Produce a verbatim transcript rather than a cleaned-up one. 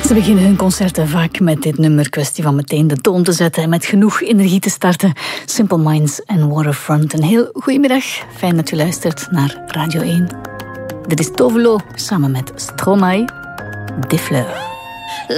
Ze beginnen hun concerten vaak met dit nummer, kwestie van meteen de toon te zetten en met genoeg energie te starten. Simple Minds en Waterfront. Een heel goedemiddag, fijn dat u luistert naar Radio één. Dit is Tovelo samen met Stromae, Des Fleurs.